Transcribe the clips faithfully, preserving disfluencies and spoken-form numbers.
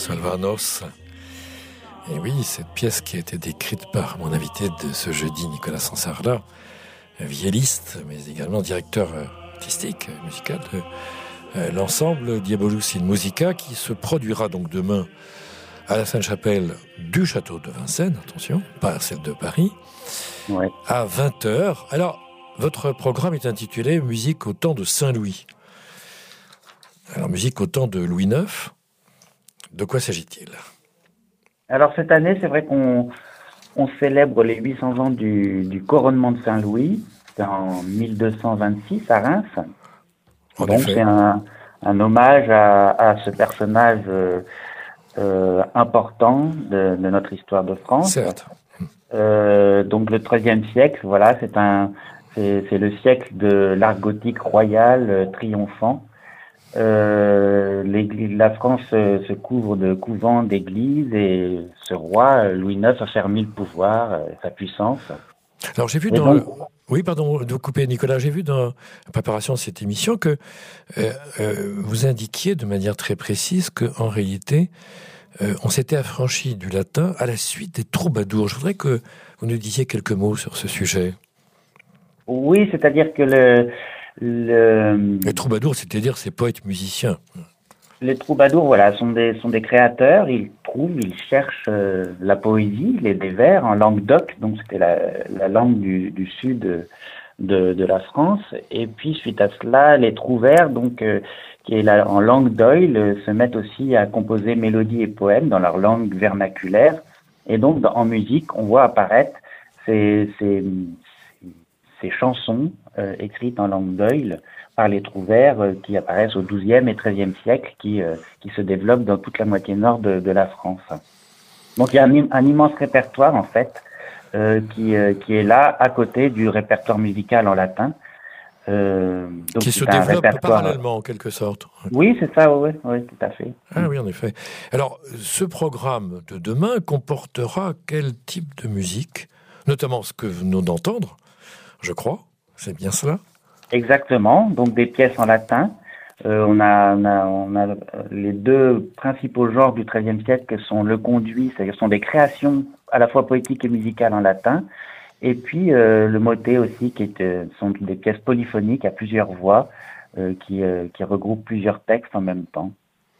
Sylvanos. Et oui, cette pièce qui a été décrite par mon invité de ce jeudi, Nicolas Sansarla, vielliste, mais également directeur artistique, musical de euh, l'ensemble Diabolus in Musica, qui se produira donc demain à la Sainte-Chapelle du château de Vincennes, attention, pas celle de Paris, ouais. à vingt heures. Alors, votre programme est intitulé « Musique au temps de Saint-Louis ». Alors, musique au temps de Louis neuf, de quoi s'agit-il ? Alors, cette année, c'est vrai qu'on on célèbre les huit cents ans du, du couronnement de Saint-Louis. C'est en mille deux cent vingt-six à Reims. En Donc, effet. c'est un, un hommage à, à ce personnage euh, euh, important de, de notre histoire de France. Certes. Euh, donc, le treizième siècle, voilà, c'est un, c'est, c'est le siècle de l'art gothique royal euh, triomphant. Euh, l'église, la France euh, se couvre de couvents d'églises et ce roi, euh, Louis neuf, a fermé le pouvoir, euh, sa puissance. Alors j'ai vu Et dans... donc, Oui, pardon de vous couper, Nicolas. J'ai vu dans la préparation de cette émission que euh, euh, vous indiquiez de manière très précise qu'en réalité, euh, on s'était affranchi du latin à la suite des troubadours. Je voudrais que vous nous disiez quelques mots sur ce sujet. oui, c'est-à-dire que le... le Les troubadours, c'est-à-dire ces poètes musiciens. Les troubadours, voilà, sont des sont des créateurs. Ils trouvent, ils cherchent euh, la poésie, les des vers en langue d'oc, donc c'était la la langue du du sud de de la France. Et puis suite à cela, les trouvères, donc euh, qui est la, en langue d'oïl, euh, se mettent aussi à composer mélodies et poèmes dans leur langue vernaculaire. Et donc dans, en musique, on voit apparaître ces ces ces chansons euh, écrites en langue d'oïl par les trouvères euh, qui apparaissent au douzième et treizième siècle, qui, euh, qui se développent dans toute la moitié nord de, de la France. Donc il y a un, un immense répertoire, en fait, euh, qui, euh, qui est là, à côté du répertoire musical en latin. Euh, donc qui se développe répertoire... parallèlement, en quelque sorte. Oui, c'est ça, oui, oui, tout à fait. Ah oui, en effet. Alors, ce programme de demain comportera quel type de musique ? Notamment ce que vous venez d'entendre, je crois, c'est bien cela ? Exactement, donc des pièces en latin. Euh, on, a, on, a, on a les deux principaux genres du treizième siècle qui sont le conduit, c'est-à-dire sont des créations à la fois poétiques et musicales en latin, et puis euh, le motet aussi, qui est, euh, sont des pièces polyphoniques à plusieurs voix, euh, qui, euh, qui regroupent plusieurs textes en même temps.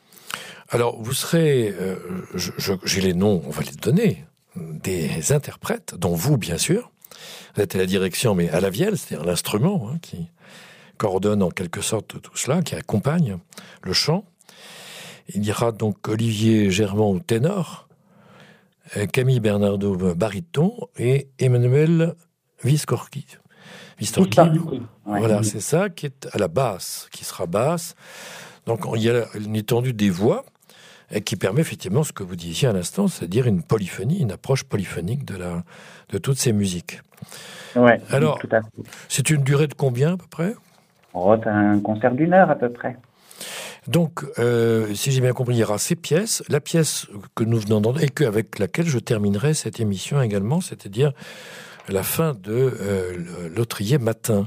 Alors, vous serez, euh, je, je, j'ai les noms, on va les donner, des interprètes, dont vous, bien sûr. Vous êtes à la direction, mais à la vielle, c'est-à-dire l'instrument, hein, qui coordonne en quelque sorte tout cela, qui accompagne le chant. Il y aura donc Olivier Germand au ténor, Camille Bernardo baryton et Emmanuel Viscorchi. Viscorchi, ouais. Voilà, c'est ça qui est à la basse, qui sera basse. Donc il y a une étendue des voix et qui permet effectivement ce que vous disiez à l'instant, c'est-à-dire une polyphonie, une approche polyphonique de, la, de toutes ces musiques. Ouais, alors, tout à fait. C'est une durée de combien à peu près ? Oh, c'est un concert d'une heure à peu près. Donc, euh, si j'ai bien compris, il y aura ces pièces, la pièce que nous venons d'entendre et que, avec laquelle je terminerai cette émission également, c'est-à-dire la fin de euh, L'Autrier Matin.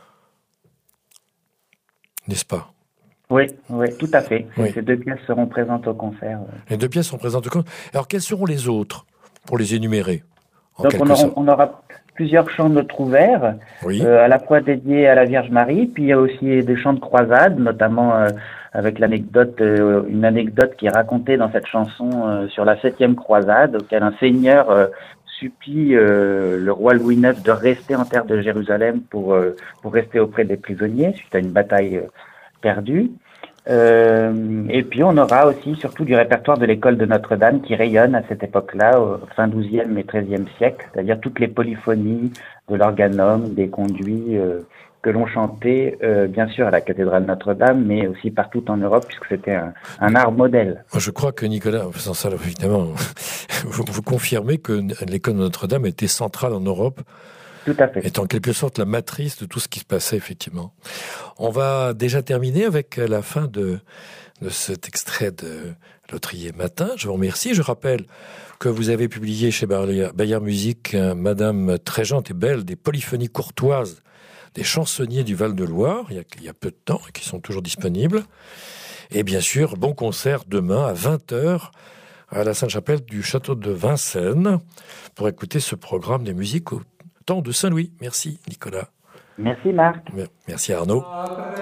N'est-ce pas ? Oui, oui, tout à fait. Oui. Ces deux pièces seront présentes au concert. Les deux pièces sont présentes au concert. Alors, quelles seront les autres, pour les énumérer ? Donc, on aura, on aura plusieurs chants de trouvères, oui. euh, à la fois dédiés à la Vierge Marie, puis il y a aussi des chants de croisade, notamment euh, avec l'anecdote, euh, une anecdote qui est racontée dans cette chanson euh, sur la septième croisade, auquel un seigneur euh, supplie euh, le roi Louis neuf de rester en terre de Jérusalem pour euh, pour rester auprès des prisonniers suite à une bataille euh, perdue. Euh, et puis on aura aussi surtout du répertoire de l'école de Notre-Dame qui rayonne à cette époque-là, au fin douzième et treizième siècle, c'est-à-dire toutes les polyphonies de l'organum, des conduits euh, que l'on chantait euh, bien sûr à la cathédrale Notre-Dame, mais aussi partout en Europe, puisque c'était un, un art modèle. Je crois que Nicolas, en faisant ça, évidemment, vous, vous confirmez que l'école de Notre-Dame était centrale en Europe. Tout à fait. Est en quelque sorte la matrice de tout ce qui se passait, effectivement. On va déjà terminer avec la fin de, de cet extrait de L'Autrier Matin. Je vous remercie. Je rappelle que vous avez publié chez Bayer Musique Madame Tréjante et Belle, des polyphonies courtoises des chansonniers du Val-de-Loire, il y a, il y a peu de temps, qui sont toujours disponibles. Et bien sûr, bon concert demain à vingt heures à la Sainte-Chapelle du château de Vincennes pour écouter ce programme des musiques au temps de Saint-Louis. Merci Nicolas. Merci Marc. Merci Arnaud.